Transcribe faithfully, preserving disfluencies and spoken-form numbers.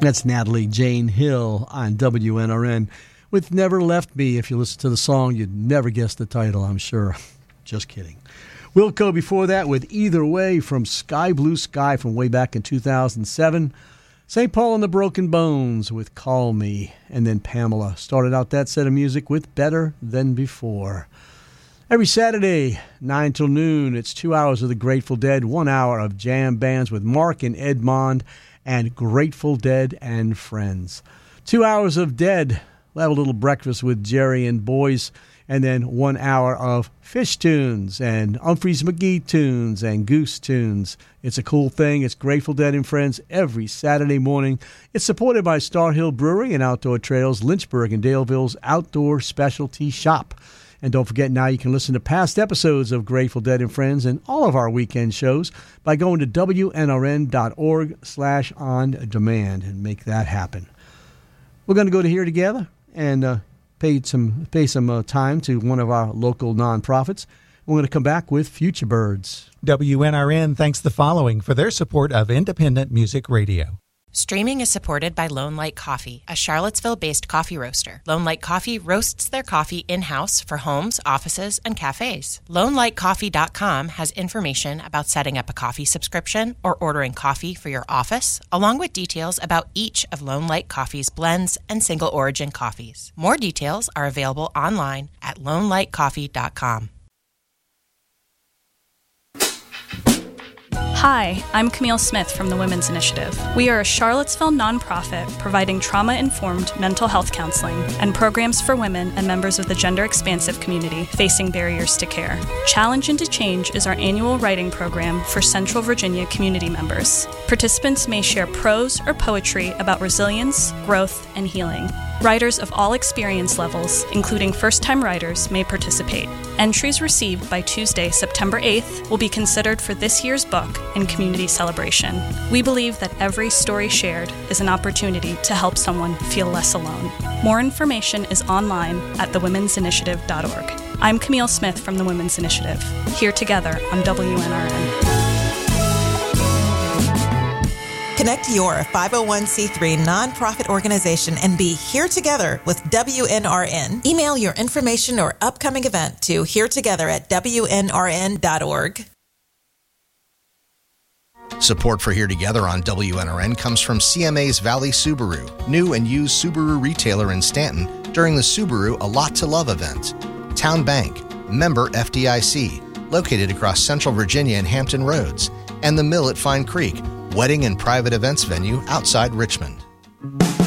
That's Natalie Jane Hill on W N R N with Never Left Me. If you listen to the song, you'd never guess the title, I'm sure. Just kidding. Wilco before that with Either Way from Sky Blue Sky from way back in two thousand seven. Saint Paul and the Broken Bones with Call Me. And then Pamela started out that set of music with Better Than Before. Every Saturday, nine till noon, it's two hours of the Grateful Dead, one hour of jam bands with Mark and Edmond and Grateful Dead and Friends. Two hours of Dead. We'll have a little breakfast with Jerry and boys, and then one hour of Fish tunes and Humphreys McGee tunes and Goose tunes. It's a cool thing. It's Grateful Dead and Friends every Saturday morning. It's supported by Star Hill Brewery and Outdoor Trails, Lynchburg and Daleville's Outdoor Specialty Shop. And don't forget, now you can listen to past episodes of Grateful Dead and Friends and all of our weekend shows by going to W N R N dot org slash on demand and make that happen. We're going to go to Here Together and uh, pay some, pay some uh, time to one of our local nonprofits. We're going to come back with Future Birds. W N R N thanks the following for their support of independent music radio. Streaming is supported by Lone Light Coffee, a Charlottesville-based coffee roaster. Lone Light Coffee roasts their coffee in-house for homes, offices, and cafes. Lone Light Coffee dot com has information about setting up a coffee subscription or ordering coffee for your office, along with details about each of Lone Light Coffee's blends and single-origin coffees. More details are available online at Lone Light Coffee dot com. Hi, I'm Camille Smith from the Women's Initiative. We are a Charlottesville nonprofit providing trauma-informed mental health counseling and programs for women and members of the gender-expansive community facing barriers to care. Challenge into Change is our annual writing program for Central Virginia community members. Participants may share prose or poetry about resilience, growth, and healing. Writers of all experience levels, including first-time writers, may participate. Entries received by Tuesday, September eighth, will be considered for this year's book and community celebration. We believe that every story shared is an opportunity to help someone feel less alone. More information is online at the women's initiative dot org. I'm Camille Smith from the Women's Initiative, here together on W N R N. Connect your five oh one c three nonprofit organization and be here together with W N R N. Email your information or upcoming event to here together at W N R N dot org. Support for Here Together on W N R N comes from C M A's Valley Subaru, new and used Subaru retailer in Stanton during the Subaru A Lot to Love event. Town Bank, member F D I C, located across Central Virginia and Hampton Roads, and the Mill at Fine Creek, wedding and private events venue outside Richmond.